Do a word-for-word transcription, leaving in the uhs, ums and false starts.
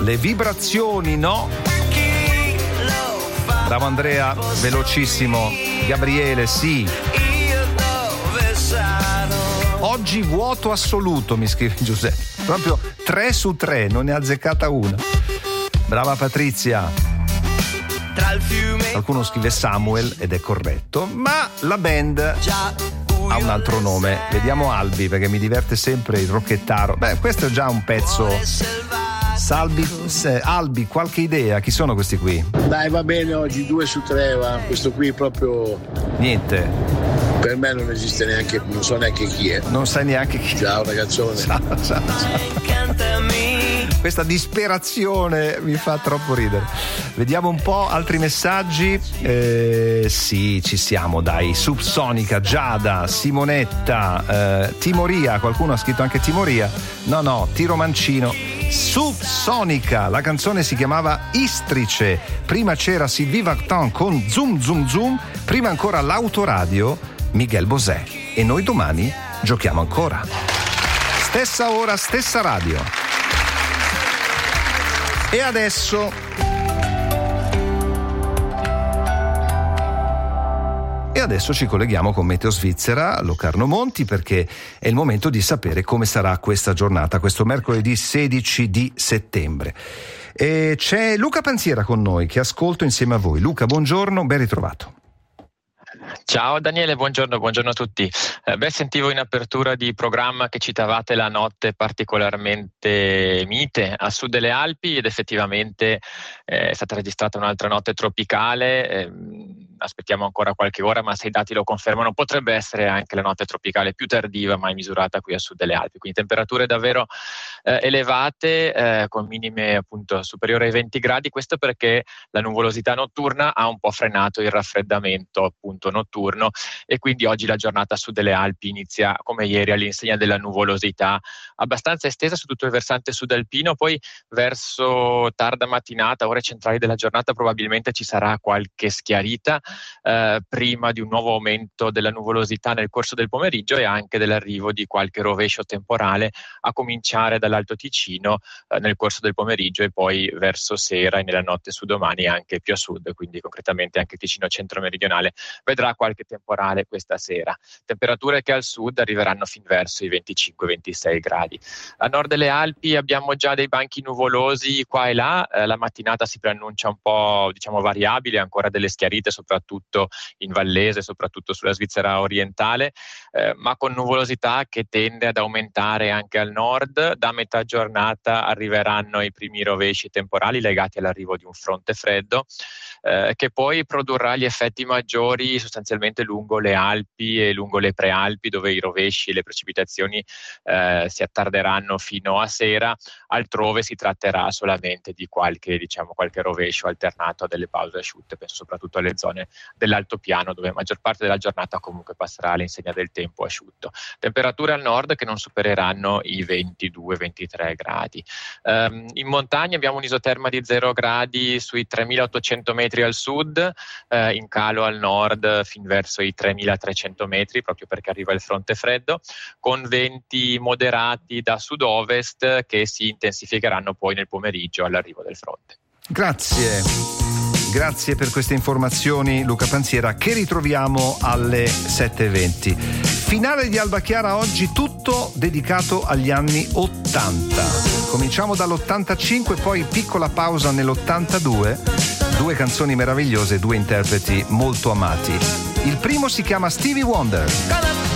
le vibrazioni no. Bravo Andrea, velocissimo. Gabriele, sì. Oggi vuoto assoluto, mi scrive Giuseppe. Proprio tre su tre, non ne ha azzeccata una. Brava Patrizia. Qualcuno scrive Samuel ed è corretto, ma la band ha un altro nome. Vediamo Albi, perché mi diverte sempre il rocchettaro. Beh, questo è già un pezzo. Salvi, se, Albi, qualche idea? Chi sono questi qui? Dai, va bene oggi, due su tre, va. Questo qui proprio niente. Per me non esiste neanche, non so neanche chi è. Non sai neanche chi. Ciao ragazzone. Ciao, ciao, ciao. Questa disperazione mi fa troppo ridere. Vediamo un po' altri messaggi. Eh, sì, ci siamo, dai. Subsonica, Giada, Simonetta, eh, Timoria. Qualcuno ha scritto anche Timoria. No, no, Tiro Mancino. Subsonica, la canzone si chiamava Istrice. Prima c'era Sylvie Vartan con Zoom Zoom Zoom. Prima ancora l'autoradio, Miguel Bosé. E noi domani giochiamo ancora. Stessa ora, stessa radio. E adesso E adesso ci colleghiamo con Meteo Svizzera, Locarno Monti, perché è il momento di sapere come sarà questa giornata, questo mercoledì sedici di settembre. E c'è Luca Panziera con noi, che ascolto insieme a voi. Luca, buongiorno, ben ritrovato. Ciao Daniele, buongiorno, buongiorno a tutti. Eh, beh, sentivo in apertura di programma che citavate la notte particolarmente mite a sud delle Alpi ed effettivamente eh, è stata registrata un'altra notte tropicale. Eh, aspettiamo ancora qualche ora, ma se i dati lo confermano potrebbe essere anche la notte tropicale più tardiva mai misurata qui a sud delle Alpi, quindi temperature davvero eh, elevate eh, con minime appunto superiori ai venti gradi. Questo perché la nuvolosità notturna ha un po' frenato il raffreddamento appunto notturno e quindi oggi la giornata a sud delle Alpi inizia come ieri all'insegna della nuvolosità abbastanza estesa su tutto il versante sudalpino. Poi verso tarda mattinata, ore centrali della giornata, probabilmente ci sarà qualche schiarita eh, prima di un nuovo aumento della nuvolosità nel corso del pomeriggio e anche dell'arrivo di qualche rovescio temporale a cominciare dall'Alto Ticino eh, nel corso del pomeriggio e poi verso sera e nella notte su domani anche più a sud, quindi concretamente anche Ticino centro-meridionale vedrà qualche temporale questa sera. Temperature che al sud arriveranno fin verso i venticinque ventisei gradi. A nord delle Alpi abbiamo già dei banchi nuvolosi qua e là, eh, la mattinata si preannuncia un po' diciamo variabile, ancora delle schiarite soprattutto in Vallese, soprattutto sulla Svizzera orientale, eh, ma con nuvolosità che tende ad aumentare anche al nord. Da metà giornata arriveranno i primi rovesci temporali legati all'arrivo di un fronte freddo eh, che poi produrrà gli effetti maggiori sostanzialmente lungo le Alpi e lungo le prealpi, dove i rovesci e le precipitazioni eh, si attarderanno fino a sera. Altrove si tratterà solamente di qualche, diciamo, qualche rovescio alternato a delle pause asciutte, penso soprattutto alle zone dell'altopiano dove la maggior parte della giornata comunque passerà all'insegna del tempo asciutto. Temperature al nord che non supereranno i ventidue ventitré gradi. Um, in montagna abbiamo un'isoterma di zero gradi sui tremilaottocento metri al sud, eh, in calo al nord fin verso i tremilatrecento metri, proprio perché arriva il fronte freddo, con venti moderati da sud-ovest che si intensificheranno poi nel pomeriggio all'arrivo del fronte. Grazie. Grazie per queste informazioni Luca Panziera, che ritroviamo alle sette e venti. Finale di Alba Chiara oggi tutto dedicato agli anni ottanta. Cominciamo dall'ottantacinque, poi piccola pausa nell'ottantadue, due canzoni meravigliose, due interpreti molto amati. Il primo si chiama Stevie Wonder.